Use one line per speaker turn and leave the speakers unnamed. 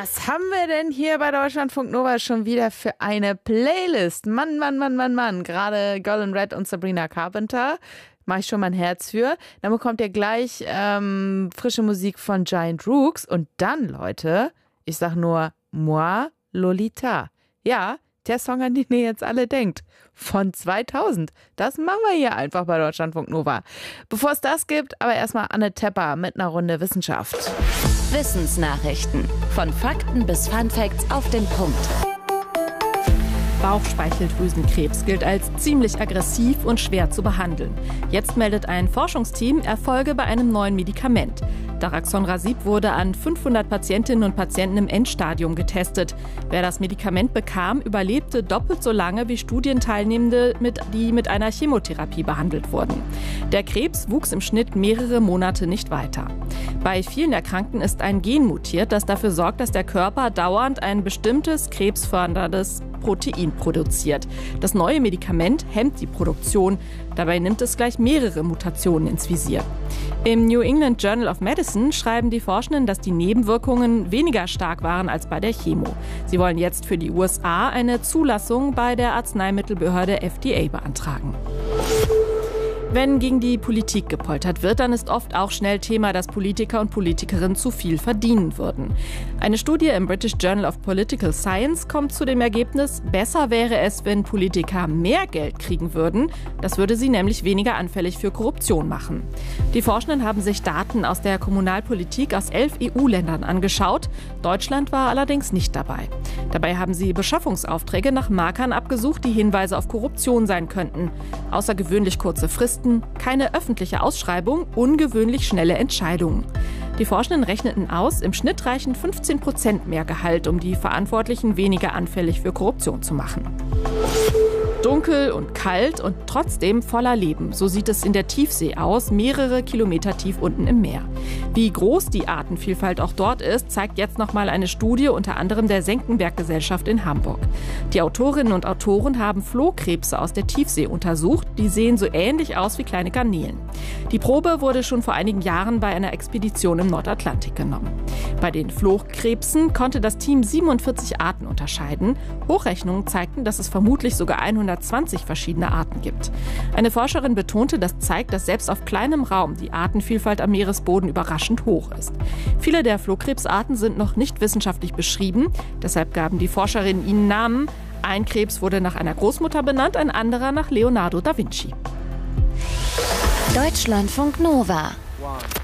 Was haben wir denn hier bei Deutschlandfunk Nova schon wieder für eine Playlist? Mann. Gerade Girl in Red und Sabrina Carpenter. Mache ich schon mein Herz für. Dann bekommt ihr gleich frische Musik von Giant Rooks. Und dann, Leute, ich sag nur Moi, Lolita. Ja, der Song, an den ihr jetzt alle denkt. Von 2000. Das machen wir hier einfach bei Deutschlandfunk Nova. Bevor es das gibt, aber erstmal Anne Tepper mit einer Runde Wissenschaft.
Wissensnachrichten. Von Fakten bis Funfacts auf den Punkt.
Bauchspeicheldrüsenkrebs gilt als ziemlich aggressiv und schwer zu behandeln. Jetzt meldet ein Forschungsteam Erfolge bei einem neuen Medikament. Daraxonrasib wurde an 500 Patientinnen und Patienten im Endstadium getestet. Wer das Medikament bekam, überlebte doppelt so lange wie Studienteilnehmende, die mit einer Chemotherapie behandelt wurden. Der Krebs wuchs im Schnitt mehrere Monate nicht weiter. Bei vielen Erkrankten ist ein Gen mutiert, das dafür sorgt, dass der Körper dauernd ein bestimmtes krebsförderndes Protein produziert. Das neue Medikament hemmt die Produktion. Dabei nimmt es gleich mehrere Mutationen ins Visier. Im New England Journal of Medicine schreiben die Forschenden, dass die Nebenwirkungen weniger stark waren als bei der Chemo. Sie wollen jetzt für die USA eine Zulassung bei der Arzneimittelbehörde FDA beantragen. Wenn gegen die Politik gepoltert wird, dann ist oft auch schnell Thema, dass Politiker und Politikerinnen zu viel verdienen würden. Eine Studie im British Journal of Political Science kommt zu dem Ergebnis, besser wäre es, wenn Politiker mehr Geld kriegen würden. Das würde sie nämlich weniger anfällig für Korruption machen. Die Forschenden haben sich Daten aus der Kommunalpolitik aus 11 EU-Ländern angeschaut. Deutschland war allerdings nicht dabei. Dabei haben sie Beschaffungsaufträge nach Markern abgesucht, die Hinweise auf Korruption sein könnten. Außergewöhnlich kurze Fristen, keine öffentliche Ausschreibung, ungewöhnlich schnelle Entscheidungen. Die Forschenden rechneten aus, im Schnitt reichen 15% mehr Gehalt, um die Verantwortlichen weniger anfällig für Korruption zu machen. Dunkel und kalt und trotzdem voller Leben. So sieht es in der Tiefsee aus, mehrere Kilometer tief unten im Meer. Wie groß die Artenvielfalt auch dort ist, zeigt jetzt nochmal eine Studie unter anderem der Senckenberg-Gesellschaft in Hamburg. Die Autorinnen und Autoren haben Flohkrebse aus der Tiefsee untersucht. Die sehen so ähnlich aus wie kleine Garnelen. Die Probe wurde schon vor einigen Jahren bei einer Expedition im Nordatlantik genommen. Bei den Flohkrebsen konnte das Team 47 Arten unterscheiden. Hochrechnungen zeigten, dass es vermutlich sogar 120 verschiedene Arten gibt. Eine Forscherin betonte, das zeigt, dass selbst auf kleinem Raum die Artenvielfalt am Meeresboden überraschend hoch ist. Viele der Flohkrebsarten sind noch nicht wissenschaftlich beschrieben, deshalb gaben die Forscherinnen ihnen Namen. Ein Krebs wurde nach einer Großmutter benannt, ein anderer nach Leonardo da Vinci.
Deutschlandfunk Nova.